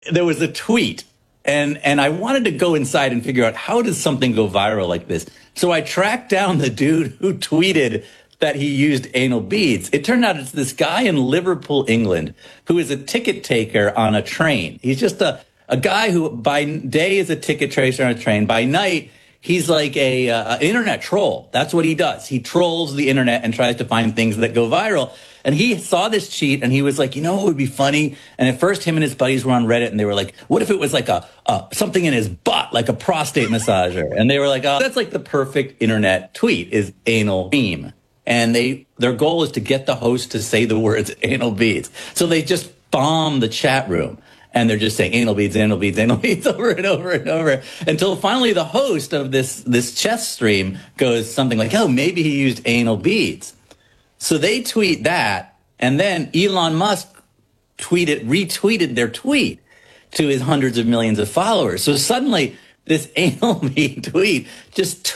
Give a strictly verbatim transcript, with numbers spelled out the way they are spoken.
there was a tweet, and and I wanted to go inside and figure out, how does something go viral like this? So I tracked down the dude who tweeted that he used anal beads. It turned out it's this guy in Liverpool, England, who is a ticket taker on a train. He's just a, a guy who by day is a ticket tracer on a train. By night, he's like a, uh, internet troll. That's what he does. He trolls the internet and tries to find things that go viral. And he saw this cheat and he was like, you know what would be funny? And at first him and his buddies were on Reddit and they were like, what if it was like a, a something in his butt, like a prostate massager? And they were like, oh, that's like the perfect internet tweet, is anal beam. And they their goal is to get the host to say the words anal beads. So they just bomb the chat room. And they're just saying anal beads, anal beads, anal beads over and over and over until finally the host of this, this chess stream goes something like, oh, maybe he used anal beads. So they tweet that, and then Elon Musk tweeted, retweeted their tweet to his hundreds of millions of followers. So suddenly this anal bead tweet just